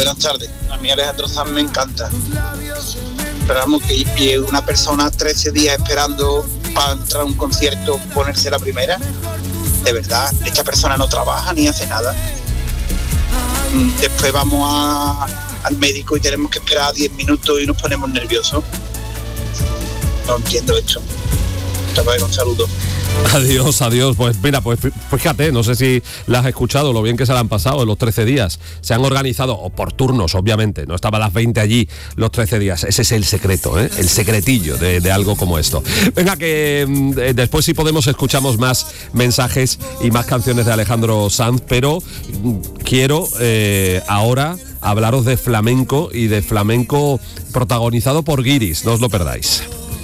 Buenas tardes. A mí Alejandro Sanz me encanta. Pero vamos, que una persona 13 días esperando para entrar a un concierto, ponerse la primera, de verdad, esta persona no trabaja ni hace nada. Después vamos al médico y tenemos que esperar 10 minutos y nos ponemos nerviosos. No entiendo esto. Un saludo. Adiós. Pues mira, pues fíjate, no sé si la has escuchado, lo bien que se la han pasado en los 13 días. Se han organizado, o por turnos, obviamente, no estaban las 20 allí los 13 días. Ese es el secreto, el secretillo de algo como esto. Venga, que después si podemos escuchamos más mensajes y más canciones de Alejandro Sanz, pero quiero ahora hablaros de flamenco y de flamenco protagonizado por guiris, no os lo perdáis.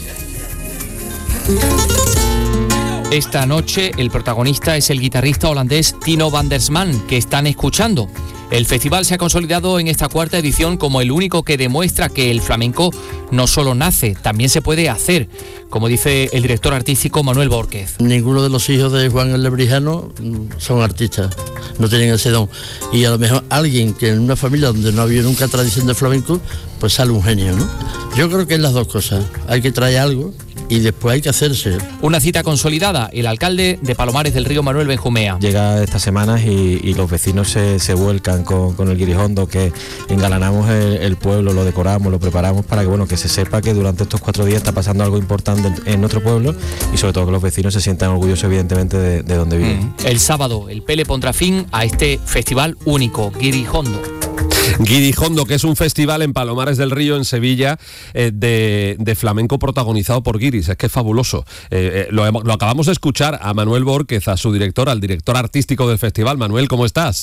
Esta noche el protagonista es el guitarrista holandés Tino van der Sman, que están escuchando. El festival se ha consolidado en esta cuarta edición como el único que demuestra que el flamenco no solo nace, también se puede hacer, como dice el director artístico Manuel Bórquez. Ninguno de los hijos de Juan el Lebrijano son artistas, no tienen ese don. Y a lo mejor alguien que en una familia donde no ha habido nunca tradición de flamenco, pues sale un genio, ¿no? Yo creo que es las dos cosas, hay que traer algo y después hay que hacerse. Una cita consolidada, el alcalde de Palomares del Río, Manuel Benjumea. Llega estas semanas y los vecinos se vuelcan con el guirijondo, que engalanamos el pueblo, lo decoramos, lo preparamos para que se sepa que durante estos 4 días está pasando algo importante en nuestro pueblo y sobre todo que los vecinos se sientan orgullosos evidentemente de donde viven. El sábado el Pele pondrá fin a este festival único, Guirijondo. Guirijondo, que es un festival en Palomares del Río, en Sevilla, de flamenco protagonizado por guiris. Es que es fabuloso. Lo acabamos de escuchar a Manuel Bórquez, a su director, al director artístico del festival. Manuel, ¿cómo estás?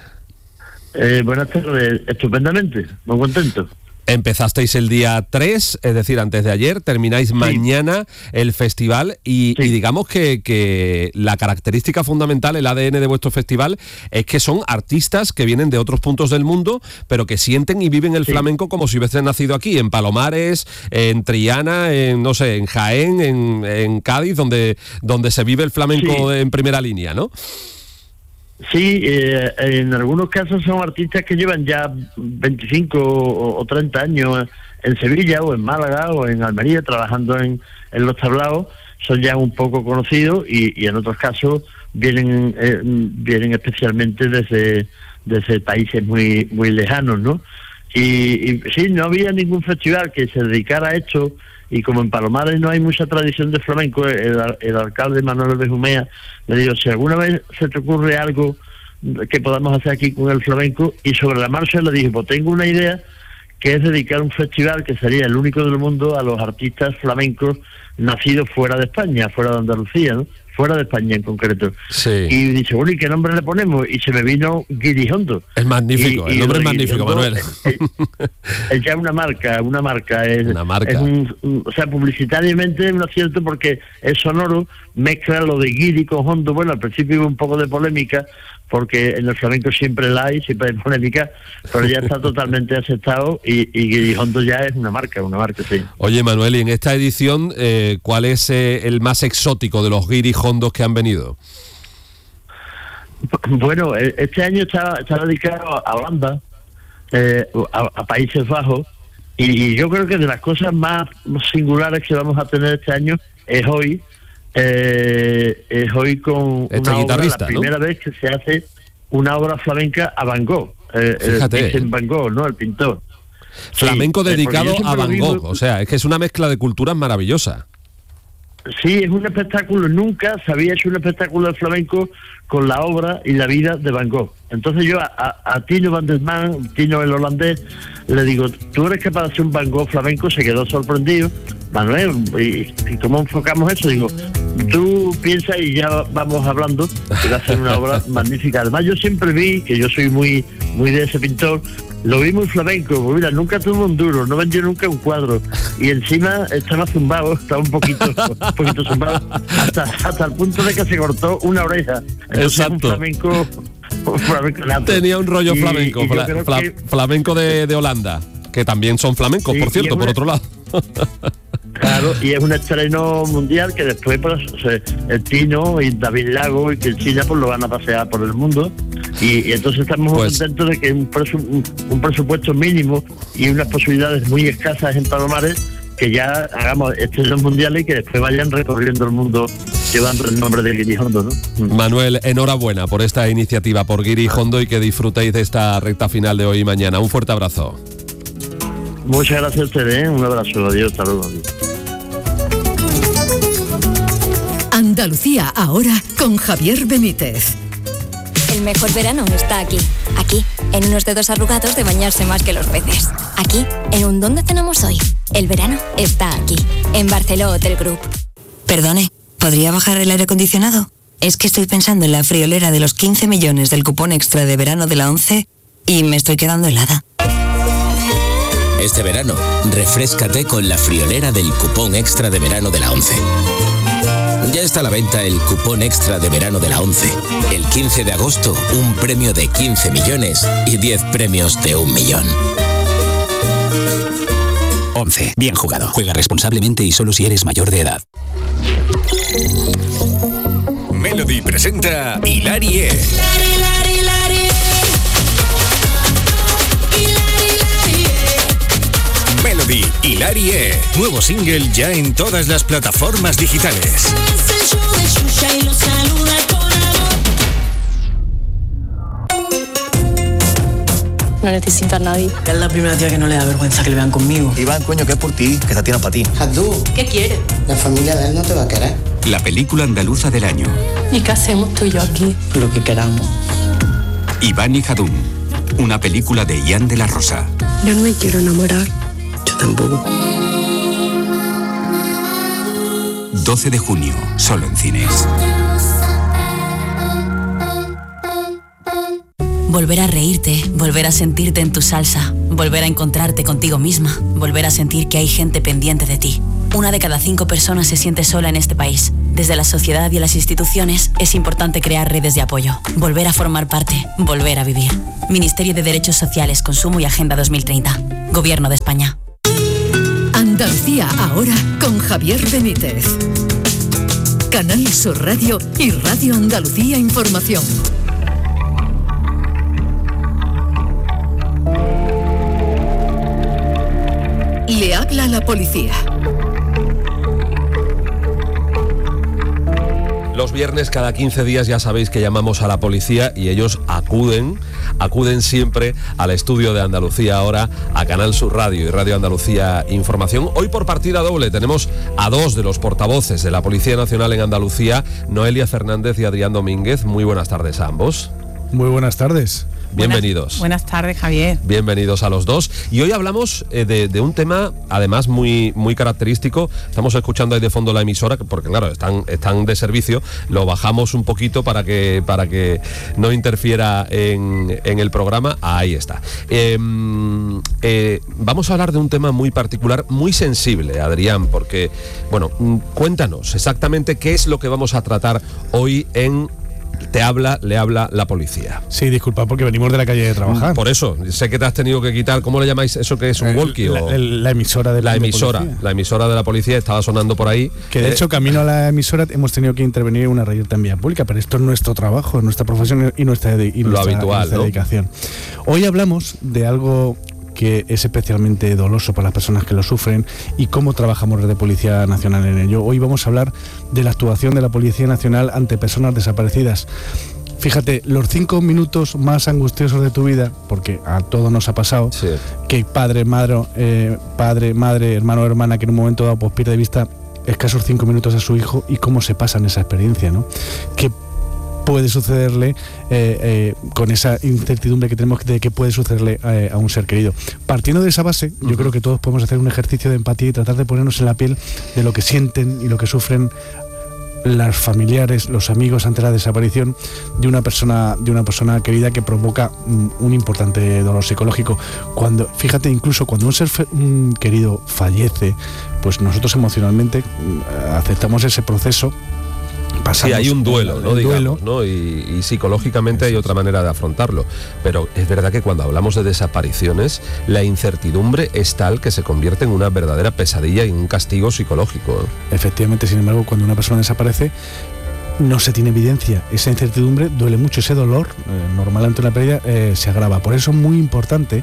Buenas tardes, estupendamente, muy contento. Empezasteis el día 3, es decir, antes de ayer, termináis mañana el festival y digamos que la característica fundamental, el ADN de vuestro festival, es que son artistas que vienen de otros puntos del mundo, pero que sienten y viven el flamenco como si hubiesen nacido aquí, en Palomares, en Triana, en Jaén, en Cádiz, donde se vive el flamenco en primera línea, ¿no? Sí, en algunos casos son artistas que llevan ya 25 o 30 años en Sevilla o en Málaga o en Almería trabajando en los tablaos, son ya un poco conocidos y en otros casos vienen especialmente desde países muy lejanos, ¿no? Y sí, no había ningún festival que se dedicara a esto. Y como en Palomares no hay mucha tradición de flamenco, el alcalde Manuel Benjumea le dijo, si alguna vez se te ocurre algo que podamos hacer aquí con el flamenco, y sobre la marcha le dije, pues tengo una idea, que es dedicar un festival que sería el único del mundo a los artistas flamencos nacidos fuera de España, fuera de Andalucía, ¿no? Fuera de España en concreto. Sí. Y dice, bueno, ¿y qué nombre le ponemos? Y se me vino Guirijondo. Es magnífico, el nombre es magnífico, Manuel. Es ya una marca. Es una marca. O sea, publicitariamente es un acierto porque es sonoro, mezcla lo de guiri con hondo. Bueno, al principio hubo un poco de polémica, porque en el flamenco siempre hay polémica, pero ya está totalmente aceptado y Guirijondo ya es una marca, sí. Oye, Manuel, y en esta edición, ¿cuál es el más exótico de los guirijondos que han venido? Bueno, este año está dedicado a Holanda, a Países Bajos, y yo creo que de las cosas más singulares que vamos a tener este año es hoy con una obra, la primera vez que se hace una obra flamenca a Van Gogh. Fíjate. Van Gogh, ¿no? El pintor. Flamenco dedicado a Van Gogh, o sea, es que es una mezcla de culturas maravillosa. Sí, es un espectáculo, nunca se había hecho un espectáculo de flamenco con la obra y la vida de Van Gogh. Entonces yo a Tino van der Sman, Tino el holandés, le digo, tú eres capaz de hacer un Van Gogh flamenco. Se quedó sorprendido. Manuel, ¿y cómo enfocamos eso? Digo, tú piensas y ya vamos hablando, que va a ser una obra magnífica. Además yo siempre vi, que yo soy muy de ese pintor, lo vi muy flamenco, pues mira, nunca tuvo un duro, no vendió nunca un cuadro, y encima estaba zumbado, estaba un poquito zumbado, hasta el punto de que se cortó una oreja. Entonces, exacto. Un flamenco nato. Tenía un rollo flamenco, flamenco de Holanda, que también son flamencos, por cierto, por otro lado. Claro, y es un estreno mundial que después pues, el Tino y David Lago y Cristina pues lo van a pasear por el mundo. Y entonces estamos Pues contentos de que un presupuesto mínimo y unas posibilidades muy escasas en Palomares, que ya hagamos estrellas mundiales y que después vayan recorriendo el mundo llevando el nombre de Guirijondo, ¿no? Manuel, enhorabuena por esta iniciativa, por Guirijondo, y que disfrutéis de esta recta final de hoy y mañana. Un fuerte abrazo. Muchas gracias a ustedes, un abrazo, adiós, hasta luego. Andalucía ahora con Javier Benítez. El mejor verano está aquí. Aquí, en unos dedos arrugados de bañarse más que los peces. Aquí, en un ¿dónde cenamos hoy? El verano está aquí, en Barceló Hotel Group. Perdone, ¿podría bajar el aire acondicionado? Es que estoy pensando en la friolera de los 15 millones del cupón extra de verano de la ONCE y me estoy quedando helada. Este verano, refréscate con la friolera del cupón extra de verano de la ONCE. Ya está a la venta el cupón extra de verano de la ONCE. El 15 de agosto, un premio de 15 millones y 10 premios de 1 millón. ONCE. Bien jugado. Juega responsablemente y solo si eres mayor de edad. Melody presenta Hilarie. Melody Hilarie. Nuevo single ya en todas las plataformas digitales. No necesito a nadie. Es la primera tía que no le da vergüenza que le vean conmigo. Iván, coño, que es por ti, que esta tía no es para ti. Jadú, ¿qué quieres? La familia de él no te va a querer. La película andaluza del año. ¿Y qué hacemos tú y yo aquí? Lo que queramos. Iván y Jadún. Una película de Ian de la Rosa. Yo no me quiero enamorar. Yo tampoco. 12 de junio, solo en cines. Volver a reírte, volver a sentirte en tu salsa, volver a encontrarte contigo misma, volver a sentir que hay gente pendiente de ti. 1 de cada 5 personas se siente sola en este país. Desde la sociedad y las instituciones es importante crear redes de apoyo, volver a formar parte, volver a vivir. Ministerio de Derechos Sociales, Consumo y Agenda 2030. Gobierno de España. Andalucía ahora con Javier Benítez. Canal Sur Radio y Radio Andalucía Información. Le habla la policía. Los viernes cada 15 días ya sabéis que llamamos a la policía y ellos acuden siempre al estudio de Andalucía ahora, a Canal Sur Radio y Radio Andalucía Información. Hoy por partida doble tenemos a 2 de los portavoces de la Policía Nacional en Andalucía, Noelia Fernández y Adrián Domínguez. Muy buenas tardes a ambos. Muy buenas tardes. Bienvenidos. Buenas tardes, Javier. Bienvenidos a los dos. Y hoy hablamos de un tema, además, muy, muy característico. Estamos escuchando ahí de fondo la emisora, porque claro, están de servicio. Lo bajamos un poquito para que no interfiera en el programa. Ahí está. Vamos a hablar de un tema muy particular, muy sensible, Adrián, porque, bueno, cuéntanos exactamente qué es lo que vamos a tratar hoy en le habla la policía. Sí, disculpa, porque venimos de la calle de trabajar. Por eso, sé que te has tenido que quitar, ¿cómo le llamáis eso que es un walkie? La emisora de la emisora. policía. La emisora de la policía estaba sonando por ahí. Que de hecho, camino a la emisora hemos tenido que intervenir en una reyerta en vía pública, pero esto es nuestro trabajo, nuestra profesión y nuestra habitual, ¿no? dedicación. Hoy hablamos de algo que es especialmente doloso para las personas que lo sufren y cómo trabajamos desde Policía Nacional en ello. Hoy vamos a hablar de la actuación de la Policía Nacional ante personas desaparecidas. Fíjate, los 5 minutos más angustiosos de tu vida, porque a todos nos ha pasado, sí, que padre, madre, hermano o hermana que en un momento dado pues pierde de vista escasos 5 minutos a su hijo y cómo se pasan esa experiencia, ¿no? Que puede sucederle con esa incertidumbre que tenemos de qué puede sucederle a un ser querido. Partiendo de esa base, yo creo que todos podemos hacer un ejercicio de empatía y tratar de ponernos en la piel de lo que sienten y lo que sufren las familiares, los amigos ante la desaparición de una persona querida, que provoca un importante dolor psicológico. Fíjate, incluso cuando un ser querido fallece, pues nosotros emocionalmente aceptamos ese proceso. Sí, hay un duelo, ¿no? Digamos, ¿no? Y psicológicamente hay otra manera de afrontarlo. Pero es verdad que cuando hablamos de desapariciones, la incertidumbre es tal que se convierte en una verdadera pesadilla y un castigo psicológico, ¿eh? Efectivamente, sin embargo, cuando una persona desaparece, no se tiene evidencia, esa incertidumbre duele mucho, ese dolor normal ante una pérdida se agrava. Por eso es muy importante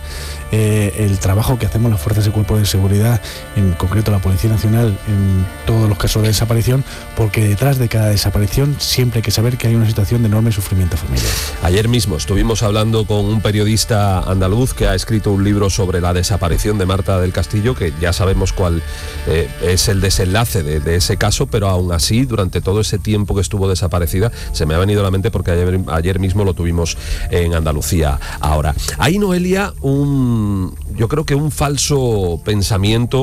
el trabajo que hacemos las fuerzas y cuerpos de seguridad, en concreto la Policía Nacional, en todos los casos de desaparición, porque detrás de cada desaparición siempre hay que saber que hay una situación de enorme sufrimiento familiar. Ayer mismo estuvimos hablando con un periodista andaluz que ha escrito un libro sobre la desaparición de Marta del Castillo, que ya sabemos cuál es el desenlace de ese caso, pero aún así, durante todo ese tiempo que estuvo desaparecida, se me ha venido a la mente porque ayer mismo lo tuvimos en Andalucía. Ahora, hay, Noelia, yo creo que un falso pensamiento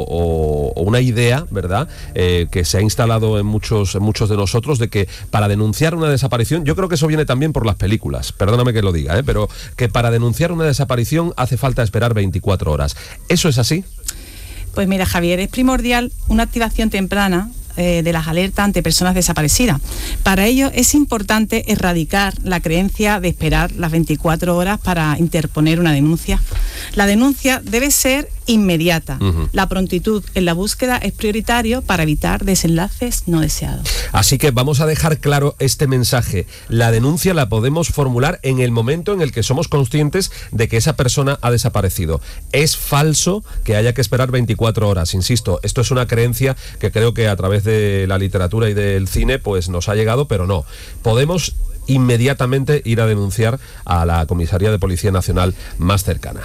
o una idea, ¿verdad?, que se ha instalado en muchos de nosotros, de que para denunciar una desaparición, yo creo que eso viene también por las películas, perdóname que lo diga, pero que para denunciar una desaparición hace falta esperar 24 horas. ¿Eso es así? Pues mira, Javier, es primordial una activación temprana de las alertas ante personas desaparecidas. Para ello es importante erradicar la creencia de esperar las 24 horas para interponer una denuncia. La denuncia debe ser inmediata. La prontitud en la búsqueda es prioritario para evitar desenlaces no deseados. Así que vamos a dejar claro este mensaje. La denuncia la podemos formular en el momento en el que somos conscientes de que esa persona ha desaparecido. Es falso que haya que esperar 24 horas, insisto. Esto es una creencia que creo que a través de la literatura y del cine pues nos ha llegado, pero no. Podemos inmediatamente ir a denunciar a la comisaría de Policía Nacional más cercana.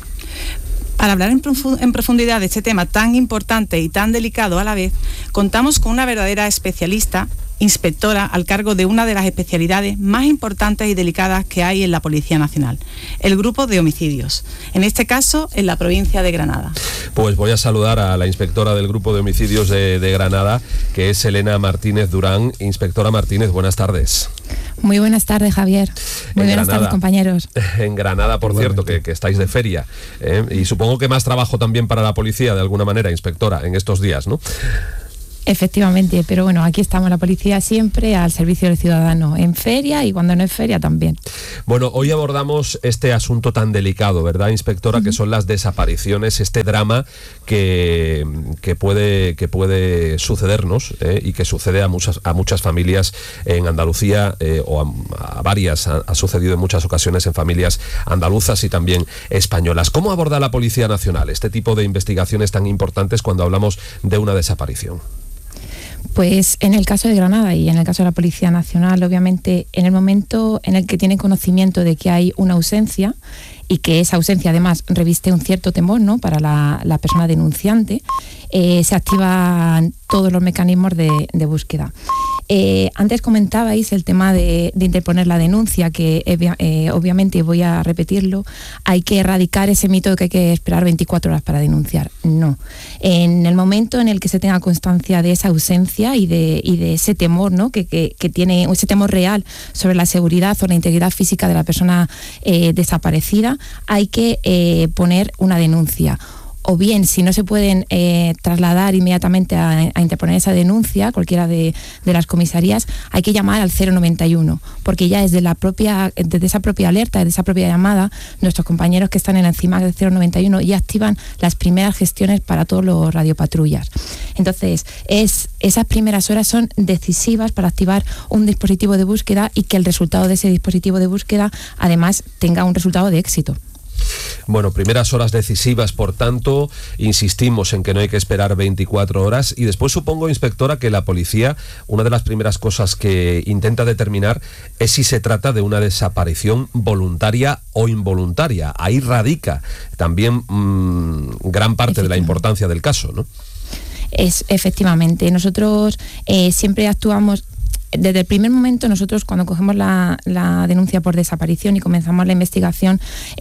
Para hablar en profundidad de este tema tan importante y tan delicado a la vez, contamos con una verdadera especialista, inspectora al cargo de una de las especialidades más importantes y delicadas que hay en la Policía Nacional, el grupo de homicidios, en este caso en la provincia de Granada. Pues voy a saludar a la inspectora del grupo de homicidios de Granada, que es Elena Martínez Durán. Inspectora Martínez, buenas tardes. Muy buenas tardes, Javier. Muy buenas tardes, compañeros. En Granada, por cierto, que estáis de feria, y supongo que más trabajo también para la policía, de alguna manera, inspectora, en estos días, ¿no? Efectivamente, pero bueno, aquí estamos la policía siempre al servicio del ciudadano, en feria y cuando no es feria también. Bueno, hoy abordamos este asunto tan delicado, ¿verdad, inspectora? Que son las desapariciones, este drama que puede sucedernos y que sucede a muchas familias en Andalucía, o a varias, ha sucedido en muchas ocasiones en familias andaluzas y también españolas. ¿Cómo aborda la Policía Nacional este tipo de investigaciones tan importantes cuando hablamos de una desaparición? Pues en el caso de Granada y en el caso de la Policía Nacional, obviamente, en el momento en el que tienen conocimiento de que hay una ausencia y que esa ausencia además reviste un cierto temor, ¿no?, para la persona denunciante, se activan todos los mecanismos de búsqueda. Antes comentabais el tema de interponer la denuncia, que obviamente, voy a repetirlo, hay que erradicar ese mito de que hay que esperar 24 horas para denunciar. No. En el momento en el que se tenga constancia de esa ausencia y de ese temor, ¿no?, que tiene ese temor real sobre la seguridad o la integridad física de la persona desaparecida, hay que poner una denuncia. O bien, si no se pueden trasladar inmediatamente a interponer esa denuncia, cualquiera de las comisarías, hay que llamar al 091, porque ya desde esa propia alerta, desde esa propia llamada, nuestros compañeros que están en la encima del 091 ya activan las primeras gestiones para todos los radiopatrullas. Entonces, esas primeras horas son decisivas para activar un dispositivo de búsqueda y que el resultado de ese dispositivo de búsqueda, además, tenga un resultado de éxito. Bueno, primeras horas decisivas, por tanto, insistimos en que no hay que esperar 24 horas y después supongo, inspectora, que la policía, una de las primeras cosas que intenta determinar es si se trata de una desaparición voluntaria o involuntaria. Ahí radica también gran parte de la importancia del caso, ¿no? Efectivamente, nosotros siempre actuamos. Desde el primer momento, nosotros cuando cogemos la denuncia por desaparición y comenzamos la investigación,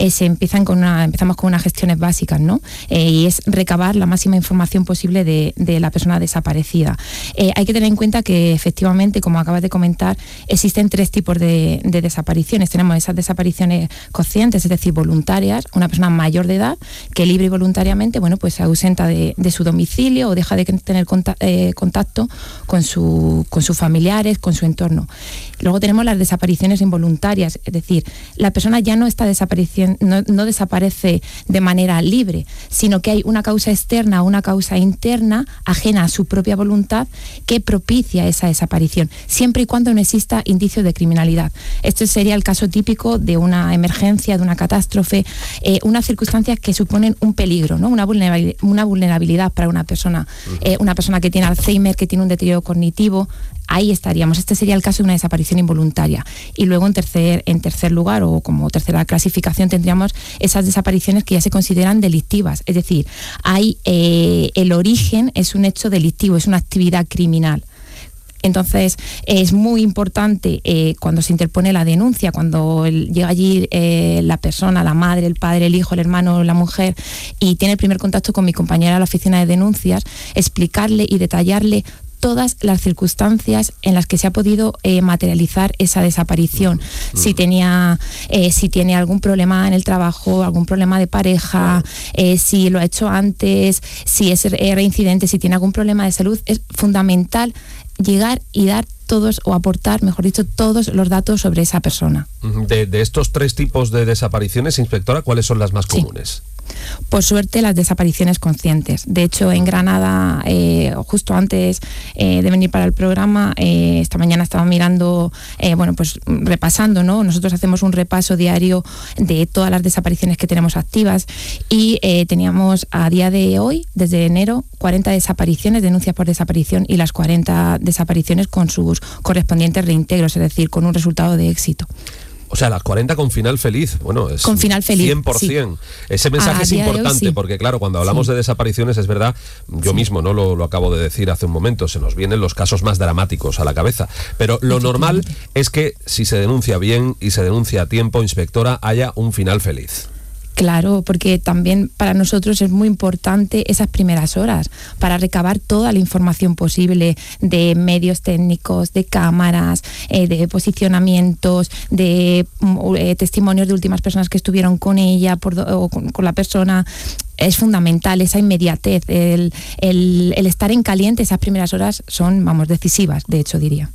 empezamos con unas gestiones básicas, ¿no? Y es recabar la máxima información posible de la persona desaparecida. Hay que tener en cuenta que efectivamente, como acabas de comentar, existen tres tipos de desapariciones. Tenemos esas desapariciones conscientes, es decir, voluntarias, una persona mayor de edad que libre y voluntariamente, bueno, pues se ausenta de su domicilio o deja de tener contacto con sus familiares, con su entorno. Luego tenemos las desapariciones involuntarias, es decir, la persona ya no está desapareciendo, no desaparece de manera libre, sino que hay una causa externa o una causa interna ajena a su propia voluntad que propicia esa desaparición, siempre y cuando no exista indicio de criminalidad. Este sería el caso típico de una emergencia, de una catástrofe, unas circunstancias que suponen un peligro, ¿no? Una vulnerabilidad para una persona que tiene Alzheimer, que tiene un deterioro cognitivo. Ahí estaríamos. Este sería el caso de una desaparición involuntaria. Y luego en tercer lugar, o como tercera clasificación, tendríamos esas desapariciones que ya se consideran delictivas. Es decir, el origen es un hecho delictivo, es una actividad criminal. Entonces, es muy importante cuando se interpone la denuncia, cuando llega allí la persona, la madre, el padre, el hijo, el hermano, la mujer, y tiene el primer contacto con mi compañera de la oficina de denuncias, explicarle y detallarle todas las circunstancias en las que se ha podido materializar esa desaparición. Si tiene algún problema en el trabajo, algún problema de pareja, si lo ha hecho antes, si es reincidente, si tiene algún problema de salud. Es fundamental llegar y dar todos, o aportar, mejor dicho, todos los datos sobre esa persona. De estos 3 tipos de desapariciones, inspectora, ¿cuáles son las más comunes? Por suerte, las desapariciones conscientes. De hecho, en Granada, justo antes de venir para el programa, esta mañana estaba mirando, repasando, ¿no? Nosotros hacemos un repaso diario de todas las desapariciones que tenemos activas y teníamos a día de hoy, desde enero, 40 desapariciones, denuncias por desaparición, y las 40 desapariciones con sus correspondientes reintegros, es decir, con un resultado de éxito. O sea, las 40 con final feliz. Bueno, es con final feliz, 100%. Sí. Ese mensaje es importante, porque claro, cuando hablamos de desapariciones, es verdad, yo mismo no lo acabo de decir hace un momento, se nos vienen los casos más dramáticos a la cabeza. Pero lo normal es que si se denuncia bien y se denuncia a tiempo, inspectora, haya un final feliz. Claro, porque también para nosotros es muy importante esas primeras horas para recabar toda la información posible de medios técnicos, de cámaras, de posicionamientos, de testimonios de últimas personas que estuvieron con ella o con la persona. Es fundamental esa inmediatez, el estar en caliente. Esas primeras horas son, decisivas, de hecho, diría.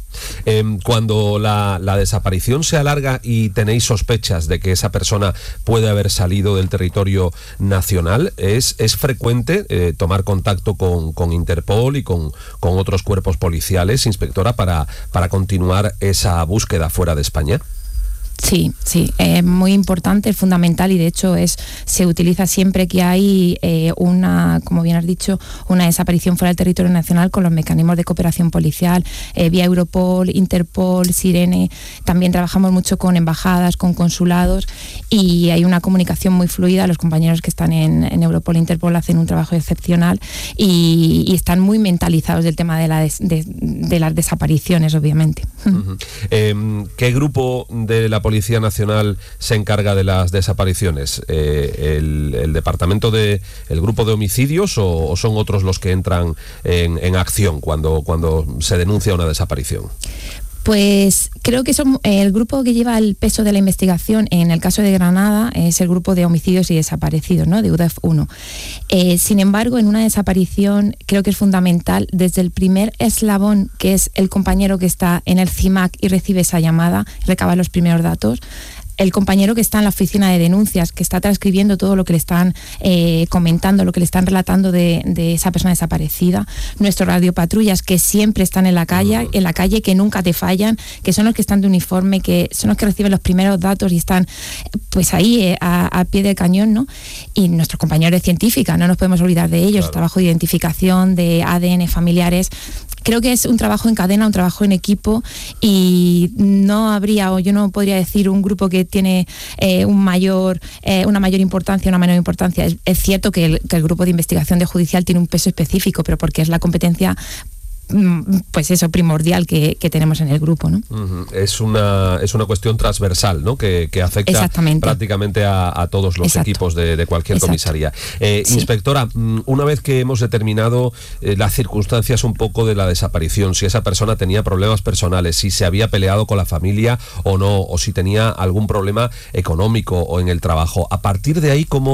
Cuando la desaparición se alarga y tenéis sospechas de que esa persona puede haber salido del territorio nacional, ¿es frecuente tomar contacto con Interpol y con otros cuerpos policiales, inspectora, para continuar esa búsqueda fuera de España? Sí, es muy importante, es fundamental, y de hecho se utiliza siempre que hay como bien has dicho, una desaparición fuera del territorio nacional, con los mecanismos de cooperación policial, vía Europol, Interpol, Sirene. También trabajamos mucho con embajadas, con consulados, y hay una comunicación muy fluida. Los compañeros que están en Europol e Interpol hacen un trabajo excepcional y están muy mentalizados del tema de las desapariciones, obviamente. ¿Qué grupo de la Policía Nacional se encarga de las desapariciones? ¿El departamento el grupo de homicidios o son otros los que entran en acción cuando se denuncia una desaparición? Pues creo que el grupo que lleva el peso de la investigación en el caso de Granada es el grupo de homicidios y desaparecidos, ¿no? De UDEF 1. Sin embargo, en una desaparición creo que es fundamental, desde el primer eslabón, que es el compañero que está en el CIMAC y recibe esa llamada, recaba los primeros datos, el compañero que está en la oficina de denuncias, que está transcribiendo todo lo que le están comentando, lo que le están relatando de esa persona desaparecida, nuestros radiopatrullas, que siempre están en la calle, que nunca te fallan, que son los que están de uniforme, que son los que reciben los primeros datos y están pues ahí a pie del cañón, ¿no? Y nuestros compañeros de científica, no nos podemos olvidar de ellos, claro. El trabajo de identificación, de ADN, familiares. Creo que es un trabajo en cadena, un trabajo en equipo, y yo no podría decir un grupo que tiene una mayor importancia, una menor importancia. Es cierto que el grupo de investigación de judicial tiene un peso específico, pero porque es la competencia pues eso, primordial que tenemos en el grupo, ¿no? Es una cuestión transversal, ¿no? Que afecta prácticamente a todos los equipos de cualquier comisaría. Inspectora, una vez que hemos determinado las circunstancias un poco de la desaparición, si esa persona tenía problemas personales, si se había peleado con la familia o no, o si tenía algún problema económico o en el trabajo, a partir de ahí, ¿cómo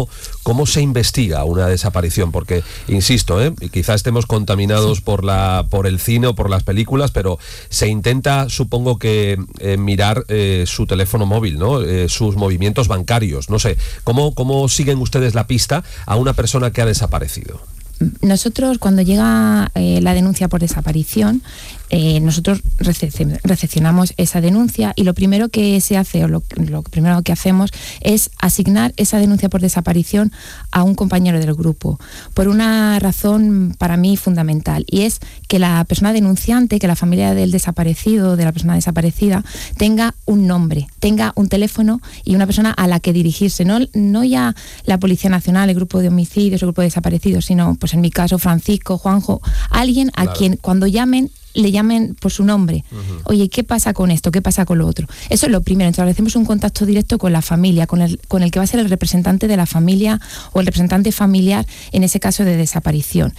¿cómo se investiga una desaparición? Porque, insisto, quizá estemos contaminados por el cine o por las películas, pero se intenta, supongo que, mirar su teléfono móvil, ¿no? Sus movimientos bancarios, no sé. ¿Cómo siguen ustedes la pista a una persona que ha desaparecido? Nosotros, cuando llega la denuncia por desaparición, nosotros recepcionamos esa denuncia y lo primero que se hace, o lo primero que hacemos, es asignar esa denuncia por desaparición a un compañero del grupo, por una razón para mí fundamental, y es que la persona denunciante, que la familia del desaparecido, de la persona desaparecida, tenga un nombre, tenga un teléfono y una persona a la que dirigirse, no ya la Policía Nacional, el grupo de homicidios, el grupo de desaparecidos, sino, pues en mi caso, Francisco, Juanjo, alguien a quien cuando llamen, le llamen por su nombre. Oye, ¿qué pasa con esto? ¿Qué pasa con lo otro? Eso es lo primero. Establecemos un contacto directo con la familia, con el que va a ser el representante de la familia o el representante familiar en ese caso de desaparición.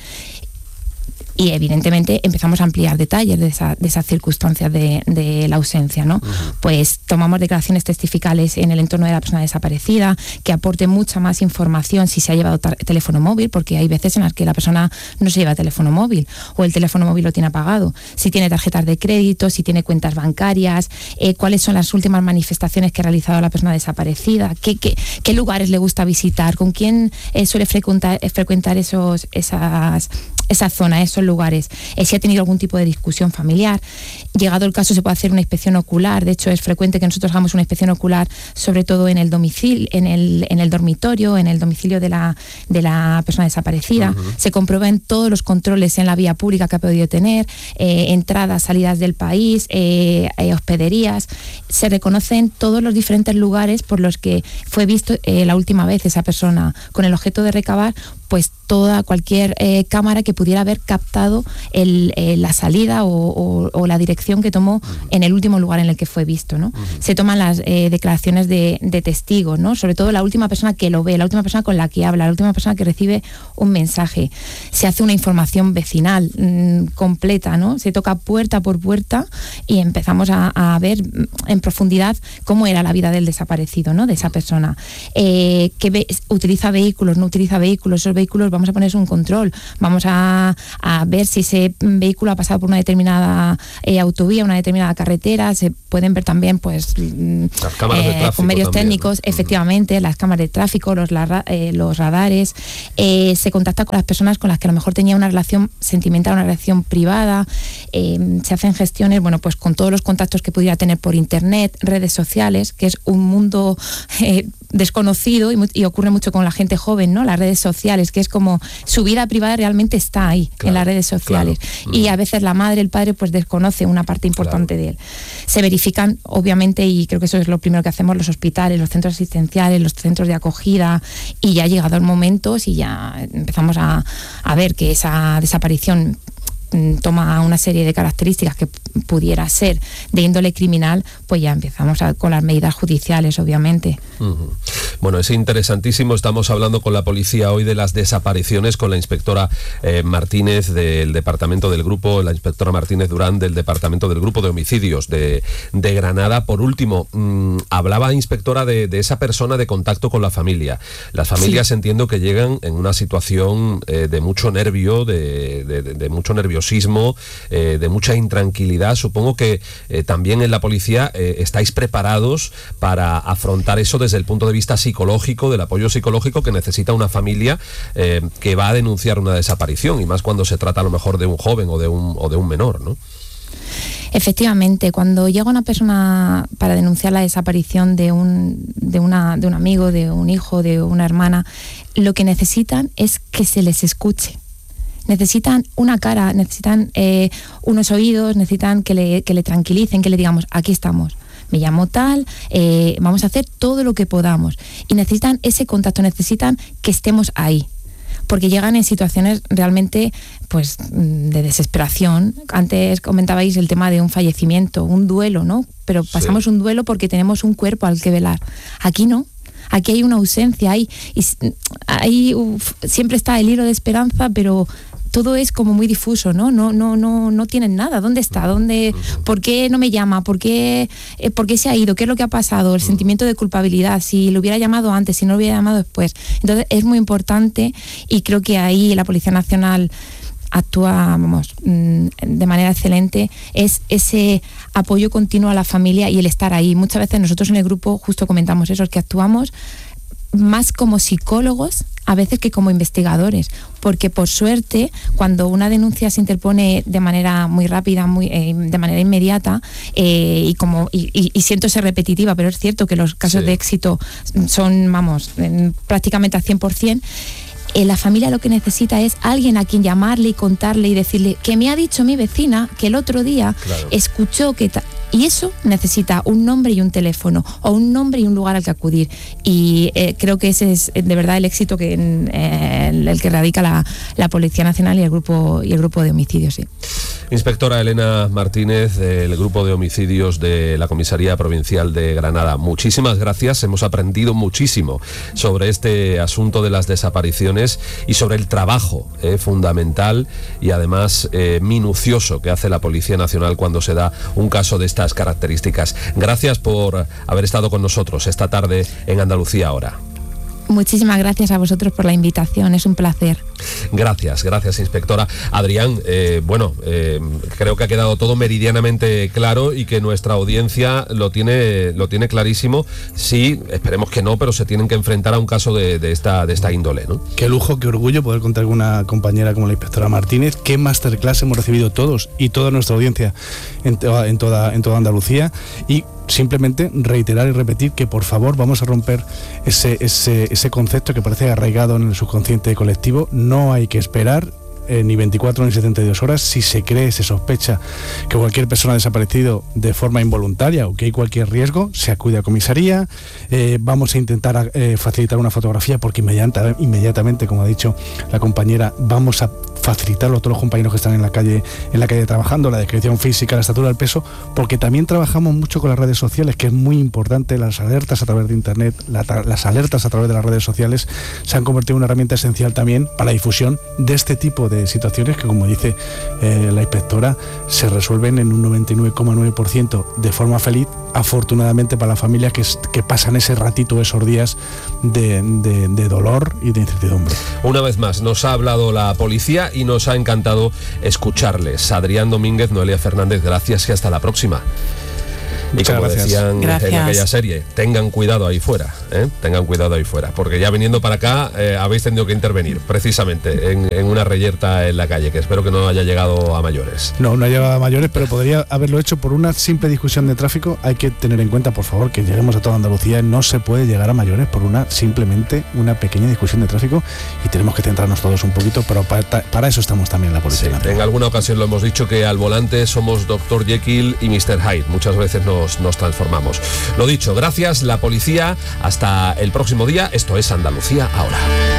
Y evidentemente empezamos a ampliar detalles de esas circunstancias de la ausencia, ¿no? Pues tomamos declaraciones testificales en el entorno de la persona desaparecida, que aporte mucha más información si se ha llevado teléfono móvil, porque hay veces en las que la persona no se lleva teléfono móvil, o el teléfono móvil lo tiene apagado, si tiene tarjetas de crédito, si tiene cuentas bancarias, cuáles son las últimas manifestaciones que ha realizado la persona desaparecida, qué lugares le gusta visitar, con quién suele frecuentar esa zona, esos lugares, si ha tenido algún tipo de discusión familiar. Llegado el caso, se puede hacer una inspección ocular. De hecho, es frecuente que nosotros hagamos una inspección ocular, sobre todo en el domicilio, en el dormitorio, en el domicilio de la persona desaparecida. Se comprueben todos los controles en la vía pública que ha podido tener, entradas, salidas del país, hospederías. Se reconocen todos los diferentes lugares por los que fue visto la última vez esa persona, con el objeto de recabar pues cualquier cámara que pudiera haber captado la salida o la dirección que tomó en el último lugar en el que fue visto, ¿no? Se toman las declaraciones de testigos, ¿no? Sobre todo la última persona que lo ve, la última persona con la que habla, la última persona que recibe un mensaje. Se hace una información vecinal completa, ¿no? Se toca puerta por puerta y empezamos a ver en profundidad cómo era la vida del desaparecido, ¿no? De esa persona. Utiliza vehículos, no utiliza vehículos. Esos vehículos vamos a poner un control, vamos a ver si ese vehículo ha pasado por una determinada autovía, una determinada carretera. Se pueden ver también pues las cámaras de tráfico con medios también, técnicos, ¿no? Efectivamente, las cámaras de tráfico, los radares. Se contacta con las personas con las que a lo mejor tenía una relación sentimental, una relación privada. Se hacen gestiones, bueno, pues con todos los contactos que pudiera tener por internet, redes sociales, que es un mundo desconocido y ocurre mucho con la gente joven, ¿no? Las redes sociales, que es como su vida privada realmente está ahí, en las redes sociales. Y a veces la madre, el padre, pues desconoce una parte importante de él. Se verifican, obviamente, y creo que eso es lo primero que hacemos, los hospitales, los centros asistenciales, los centros de acogida, y ya ha llegado el momento, si ya empezamos a ver que esa desaparición toma una serie de características que pudiera ser de índole criminal, pues ya empezamos con las medidas judiciales, obviamente. Bueno, es interesantísimo. Estamos hablando con la policía hoy de las desapariciones, con la inspectora Martínez del departamento del grupo, la inspectora Martínez Durán del departamento del grupo de homicidios de Granada. Por último, hablaba, inspectora, de esa persona de contacto con la familia. Las familias, entiendo que llegan en una situación de mucho nervio, de mucho nerviosismo, de mucha intranquilidad. Supongo que también en la policía estáis preparados para afrontar eso desde el punto de vista psicológico, del apoyo psicológico que necesita una familia que va a denunciar una desaparición, y más cuando se trata a lo mejor de un joven o de un menor, ¿no? Efectivamente, cuando llega una persona para denunciar la desaparición de un amigo, de un hijo, de una hermana, lo que necesitan es que se les escuche. Necesitan una cara, necesitan unos oídos, necesitan que le tranquilicen, que le digamos, aquí estamos, me llamo tal, vamos a hacer todo lo que podamos. Y necesitan ese contacto, necesitan que estemos ahí, porque llegan en situaciones realmente pues de desesperación. Antes comentabais el tema de un fallecimiento, un duelo, ¿no? Pero pasamos un duelo porque tenemos un cuerpo al que velar. Aquí no. Aquí hay una ausencia, siempre está el hilo de esperanza, pero todo es como muy difuso, ¿no? No tienen nada. ¿Dónde está? ¿Por qué no me llama? ¿Por qué se ha ido? ¿Qué es lo que ha pasado? El sentimiento de culpabilidad, si lo hubiera llamado antes, si no lo hubiera llamado después. Entonces es muy importante, y creo que ahí la Policía Nacional actúa, de manera excelente, es ese apoyo continuo a la familia y el estar ahí. Muchas veces nosotros en el grupo justo comentamos eso, que actuamos más como psicólogos a veces que como investigadores, porque por suerte cuando una denuncia se interpone de manera muy rápida, de manera inmediata, y siento ser repetitiva, pero es cierto que los casos de éxito son, prácticamente al 100%. La familia lo que necesita es alguien a quien llamarle y contarle y decirle que me ha dicho mi vecina que el otro día escuchó que... Y eso necesita un nombre y un teléfono, o un nombre y un lugar al que acudir. Y creo que ese es de verdad el éxito en el que radica la Policía Nacional y el grupo de homicidios. Sí. Inspectora Elena Martínez, del Grupo de Homicidios de la Comisaría Provincial de Granada, muchísimas gracias. Hemos aprendido muchísimo sobre este asunto de las desapariciones y sobre el trabajo fundamental y además minucioso que hace la Policía Nacional cuando se da un caso de estas características. Gracias por haber estado con nosotros esta tarde en Andalucía Ahora. Muchísimas gracias a vosotros por la invitación, es un placer. Gracias, inspectora. Adrián, creo que ha quedado todo meridianamente claro y que nuestra audiencia lo tiene clarísimo. Sí, esperemos que no, pero se tienen que enfrentar a un caso de esta índole, ¿no? Qué lujo, qué orgullo poder contar con una compañera como la inspectora Martínez. Qué masterclass hemos recibido todos y toda nuestra audiencia en toda Andalucía. Y simplemente reiterar y repetir que por favor vamos a romper ese concepto que parece arraigado en el subconsciente colectivo. No hay que esperar ni 24 ni 72 horas. Si se cree, se sospecha que cualquier persona ha desaparecido de forma involuntaria o que hay cualquier riesgo, se acude a comisaría. Vamos a intentar facilitar una fotografía, porque inmediatamente, como ha dicho la compañera, vamos a facilitarlo a todos los compañeros que están en la calle trabajando, la descripción física, la estatura, el peso, porque también trabajamos mucho con las redes sociales, que es muy importante. Las alertas a través de internet, las alertas a través de las redes sociales se han convertido en una herramienta esencial también para la difusión de este tipo de situaciones que, como dice la inspectora, se resuelven en un 99,9% de forma feliz, afortunadamente para la familia que pasan ese ratito, esos días de dolor y de incertidumbre. Una vez más nos ha hablado la policía y nos ha encantado escucharles. Adrián Domínguez, Noelia Fernández, gracias y hasta la próxima. Y como decían en aquella serie, tengan cuidado ahí fuera, porque ya viniendo para acá habéis tenido que intervenir precisamente en una reyerta en la calle, que espero que no haya llegado a mayores. No ha llegado a mayores, pero podría haberlo hecho por una simple discusión de tráfico. Hay que tener en cuenta, por favor, que lleguemos a toda Andalucía. No se puede llegar a mayores por simplemente una pequeña discusión de tráfico, y tenemos que centrarnos todos un poquito, pero para eso estamos también en la Policía Nacional. En alguna ocasión lo hemos dicho, que al volante somos Dr. Jekyll y Mr. Hyde. Muchas veces nos transformamos. Lo dicho, gracias la policía, hasta el próximo día. Esto es Andalucía Ahora.